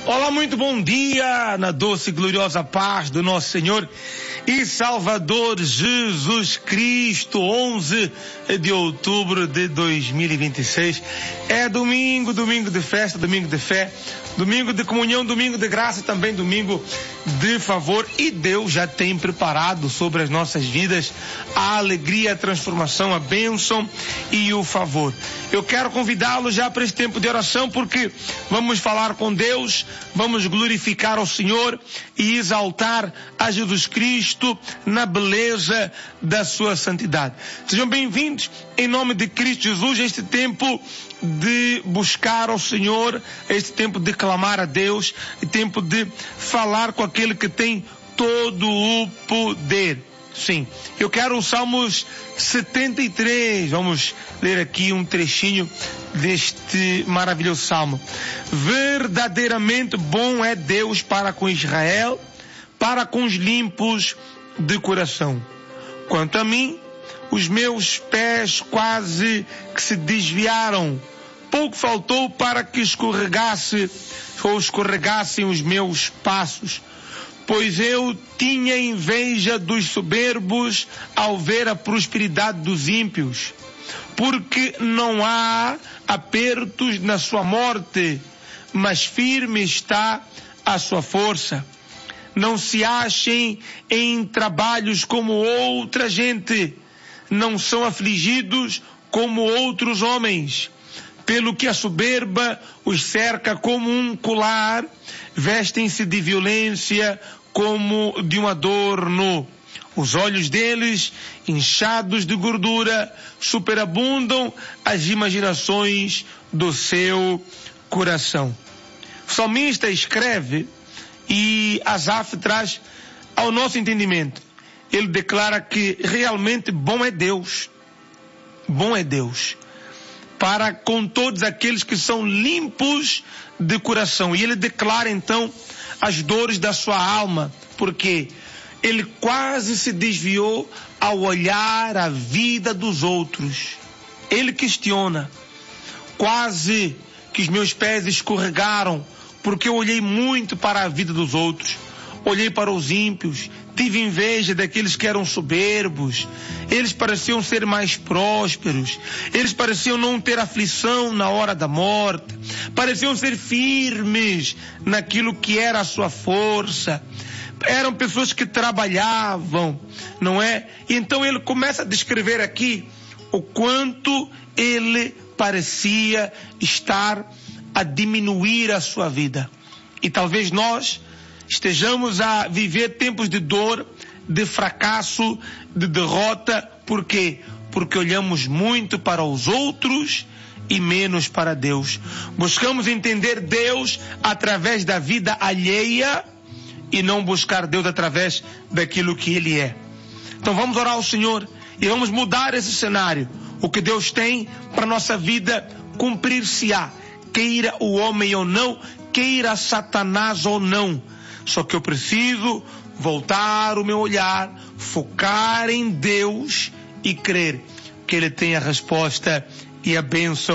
Olá, muito bom dia, na doce e gloriosa paz do nosso Senhor e Salvador Jesus Cristo. 11 de outubro de 2026. É domingo de festa, domingo de fé, domingo de comunhão, domingo de graça, também domingo de favor. E Deus já tem preparado sobre as nossas vidas a alegria, a transformação, a bênção e o favor. Eu quero convidá-lo já para esse tempo de oração, porque vamos falar com Deus, vamos glorificar ao Senhor e exaltar a Jesus Cristo na beleza da sua santidade. Sejam bem-vindos em nome de Cristo Jesus a este tempo de buscar ao Senhor, a este tempo de clamar a Deus, e tempo de falar com aquele que tem todo o poder. Sim, eu quero o Salmos 73, vamos ler aqui um trechinho deste maravilhoso salmo. Verdadeiramente bom é Deus para com Israel, para com os limpos de coração. Quanto a mim, os meus pés quase que se desviaram, pouco faltou para que escorregassem os meus passos. Pois eu tinha inveja dos soberbos ao ver a prosperidade dos ímpios, porque não há apertos na sua morte, mas firme está a sua força. Não se achem em trabalhos como outra gente, não são afligidos como outros homens, pelo que a soberba os cerca como um colar, vestem-se de violência como de um adorno. Os olhos deles, inchados de gordura, superabundam as imaginações do seu coração. O salmista escreve e Asaf traz ao nosso entendimento. Ele declara que realmente bom é Deus para com todos aqueles que são limpos de coração. E ele declara então as dores da sua alma, porque ele quase se desviou ao olhar a vida dos outros. Ele questiona: quase que os meus pés escorregaram, porque eu olhei muito para a vida dos outros. Olhei para os ímpios, tive inveja daqueles que eram soberbos. Eles pareciam ser mais prósperos. Eles pareciam não ter aflição na hora da morte. Pareciam ser firmes naquilo que era a sua força. Eram pessoas que trabalhavam, não é? E então ele começa a descrever aqui o quanto ele parecia estar a diminuir a sua vida. E talvez nós estejamos a viver tempos de dor, de fracasso, de derrota. Por quê? Porque olhamos muito para os outros e menos para Deus. Buscamos entender Deus através da vida alheia e não buscar Deus através daquilo que Ele é. Então vamos orar ao Senhor e vamos mudar esse cenário. O que Deus tem para a nossa vida cumprir-se-á. Queira o homem ou não, queira Satanás ou não. Só que eu preciso voltar o meu olhar, focar em Deus e crer que Ele tem a resposta e a bênção